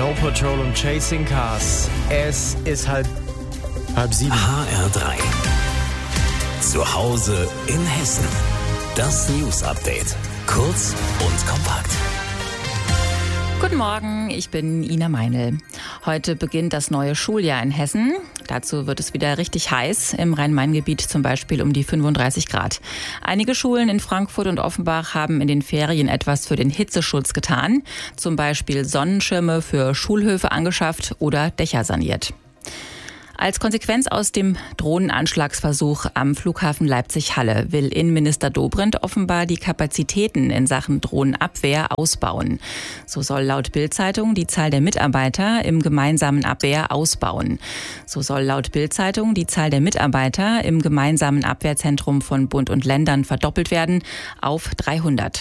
Snow Patrol und Chasing Cars. Es ist halb sieben. HR3. Zu Hause in Hessen. Das News Update. Kurz und kompakt. Guten Morgen, ich bin Ina Meinl. Heute beginnt das neue Schuljahr in Hessen. Dazu wird es wieder richtig heiß, im Rhein-Main-Gebiet zum Beispiel um die 35 Grad. Einige Schulen in Frankfurt und Offenbach haben in den Ferien etwas für den Hitzeschutz getan. Zum Beispiel Sonnenschirme für Schulhöfe angeschafft oder Dächer saniert. Als Konsequenz aus dem Drohnenanschlagsversuch am Flughafen Leipzig-Halle will Innenminister Dobrindt offenbar die Kapazitäten in Sachen Drohnenabwehr ausbauen. So soll laut Bild-Zeitung die Zahl der Mitarbeiter im gemeinsamen Abwehrzentrum von Bund und Ländern verdoppelt werden auf 300.